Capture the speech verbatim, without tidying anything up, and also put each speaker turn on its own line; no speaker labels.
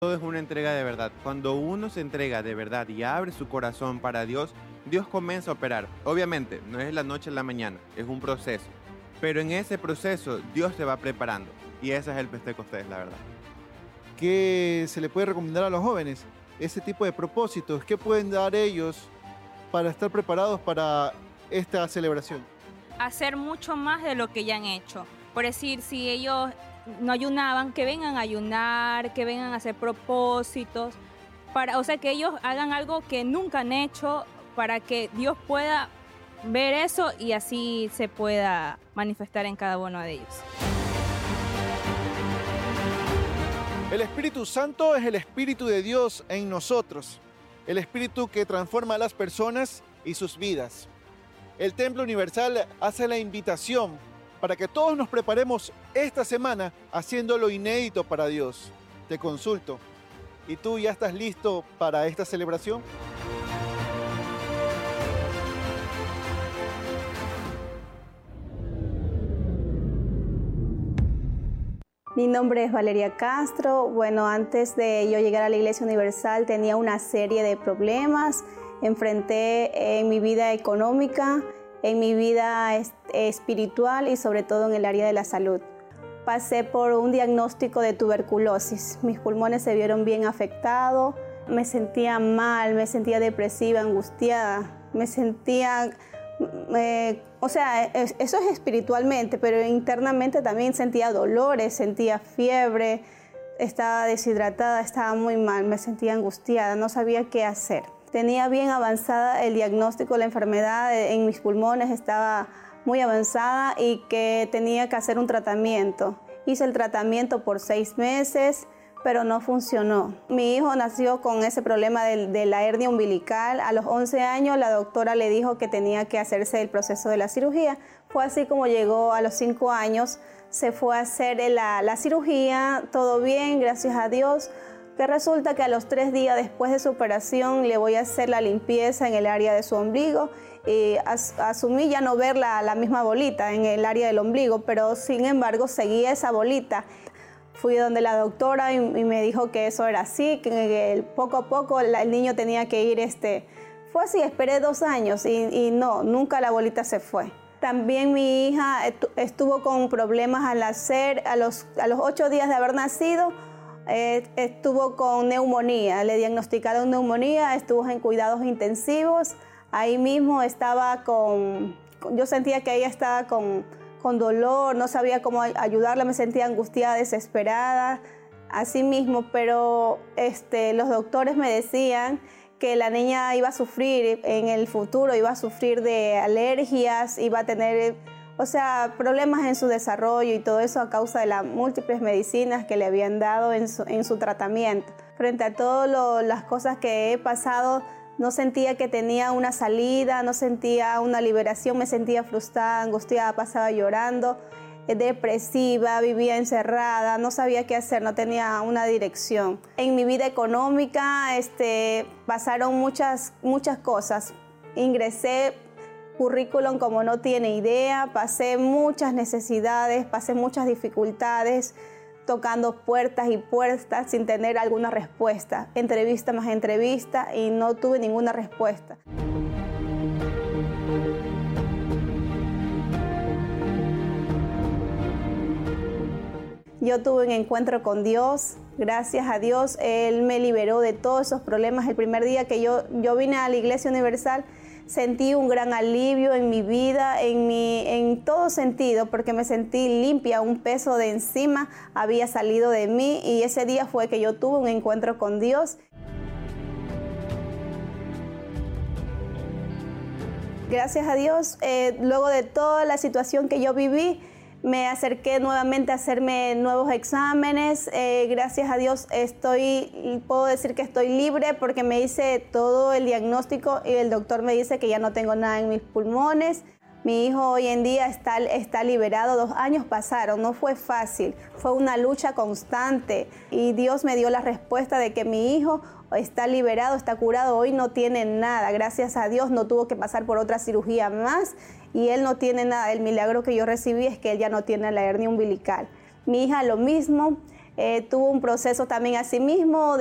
Todo es una entrega de verdad. Cuando uno se entrega de verdad y abre su corazón para Dios, Dios comienza a operar. Obviamente, no es la noche a la mañana, es un proceso. Pero en ese proceso, Dios te va preparando. Y ese es el Pentecostés, la verdad.
¿Qué se le puede recomendar a los jóvenes? Ese tipo de propósitos, ¿qué pueden dar ellos para estar preparados para esta celebración?
Hacer mucho más de lo que ya han hecho. Por decir, si ellos no ayunaban, que vengan a ayunar, que vengan a hacer propósitos, para, o sea, que ellos hagan algo que nunca han hecho para que Dios pueda ver eso y así se pueda manifestar en cada uno de ellos.
El Espíritu Santo es el Espíritu de Dios en nosotros, el Espíritu que transforma a las personas y sus vidas. El Templo Universal hace la invitación para que todos nos preparemos esta semana haciendo lo inédito para Dios. Te consulto, ¿y tú ya estás listo para esta celebración?
Mi nombre es Valeria Castro. Bueno, antes de yo llegar a la Iglesia Universal tenía una serie de problemas. Enfrenté en mi vida económica, en mi vida espiritual y sobre todo en el área de la salud. Pasé por un diagnóstico de tuberculosis. Mis pulmones se vieron bien afectados. Me sentía mal, me sentía depresiva, angustiada. Me sentía... Eh, o sea, eso es espiritualmente, pero internamente también sentía dolores, sentía fiebre, estaba deshidratada, estaba muy mal, me sentía angustiada, no sabía qué hacer. Tenía bien avanzada el diagnóstico de la enfermedad en mis pulmones, estaba muy avanzada y que tenía que hacer un tratamiento. Hice el tratamiento por seis meses, pero no funcionó. Mi hijo nació con ese problema de, de la hernia umbilical. A los once años la doctora le dijo que tenía que hacerse el proceso de la cirugía. Fue así como llegó a los cinco años, se fue a hacer la, la cirugía, todo bien, gracias a Dios. Que resulta que a los tres días después de su operación le voy a hacer la limpieza en el área de su ombligo y as, asumí ya no ver la, la misma bolita en el área del ombligo, pero sin embargo seguía esa bolita. Fui donde la doctora y, y me dijo que eso era así, que, que poco a poco la, el niño tenía que ir, este, fue así, esperé dos años y, y no, nunca la bolita se fue. También mi hija estuvo con problemas al nacer, a los, a los ocho días de haber nacido, eh, estuvo con neumonía, le diagnosticaron neumonía, estuvo en cuidados intensivos, ahí mismo estaba con, yo sentía que ella estaba con... con dolor, no sabía cómo ayudarla, me sentía angustiada, desesperada, así mismo, pero este, los doctores me decían que la niña iba a sufrir en el futuro, iba a sufrir de alergias, iba a tener, o sea, problemas en su desarrollo y todo eso a causa de las múltiples medicinas que le habían dado en su, en su tratamiento. Frente a todas las cosas que he pasado, no sentía que tenía una salida, no sentía una liberación, me sentía frustrada, angustiada, pasaba llorando, depresiva, vivía encerrada, no sabía qué hacer, no tenía una dirección. En mi vida económica este, pasaron muchas, muchas cosas. Ingresé currículum como no tiene idea, pasé muchas necesidades, pasé muchas dificultades, tocando puertas y puertas sin tener alguna respuesta, entrevista más entrevista y no tuve ninguna respuesta. Yo tuve un encuentro con Dios, gracias a Dios, Él me liberó de todos esos problemas. El primer día que yo, yo vine a la Iglesia Universal, sentí un gran alivio en mi vida, en, mi, en todo sentido, porque me sentí limpia, un peso de encima había salido de mí y ese día fue que yo tuve un encuentro con Dios. Gracias a Dios, eh, luego de toda la situación que yo viví, me acerqué nuevamente a hacerme nuevos exámenes. Eh, gracias a Dios estoy, puedo decir que estoy libre porque me hice todo el diagnóstico y el doctor me dice que ya no tengo nada en mis pulmones. Mi hijo hoy en día está, está liberado, dos años pasaron, no fue fácil, fue una lucha constante y Dios me dio la respuesta de que mi hijo está liberado, está curado, hoy no tiene nada, gracias a Dios no tuvo que pasar por otra cirugía más y él no tiene nada. El milagro que yo recibí es que él ya no tiene la hernia umbilical. Mi hija lo mismo, eh, tuvo un proceso también a sí mismo